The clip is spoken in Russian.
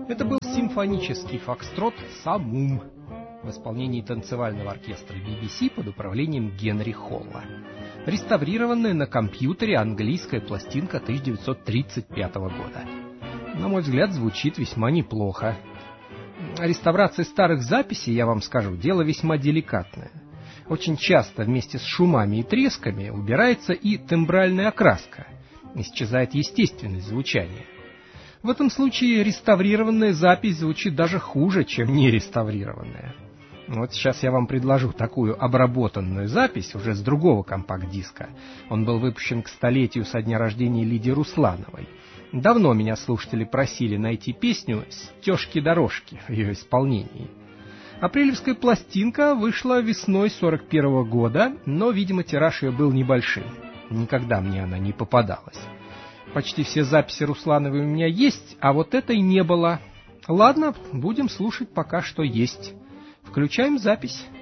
Это был симфонический фокстрот «Самум» в исполнении танцевального оркестра BBC под управлением Генри Холла. Реставрированная на компьютере английская пластинка 1935 года. На мой взгляд, звучит весьма неплохо. Реставрация старых записей, я вам скажу, дело весьма деликатное. Очень часто вместе с шумами и тресками убирается и тембральная окраска, исчезает естественность звучания. В этом случае реставрированная запись звучит даже хуже, чем нереставрированная. Вот сейчас я вам предложу такую обработанную запись уже с другого компакт-диска. Он был выпущен к 100-летию со дня рождения Лидии Руслановой. Давно меня слушатели просили найти песню «Стежки-дорожки» в ее исполнении. Апрелевская пластинка вышла весной 41 года, но, видимо, тираж ее был небольшим. Никогда мне она не попадалась. Почти все записи Руслановой у меня есть, а вот этой не было. Ладно, будем слушать пока что есть. Включаем запись.